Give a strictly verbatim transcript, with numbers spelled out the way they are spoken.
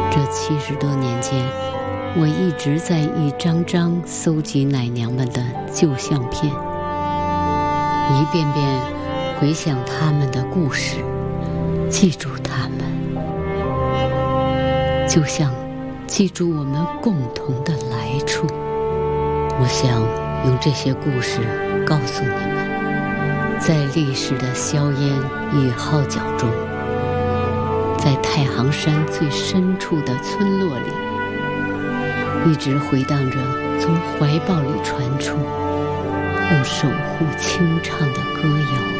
这七十多年间，我一直在一张张搜集奶娘们的旧相片，一遍遍回想他们的故事，记住他们，就像记住我们共同的来处。我想用这些故事告诉你们，在历史的硝烟与号角中，在太行山最深处的村落里，一直回荡着从怀抱里传出，用守护清唱的歌谣。